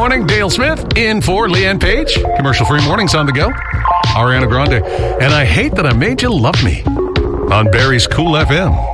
morning. Dale Smith in for Leanne Page. Commercial-free mornings on the go. Ariana Grande. And I Hate That I Made You Love Me on Barry's Cool FM.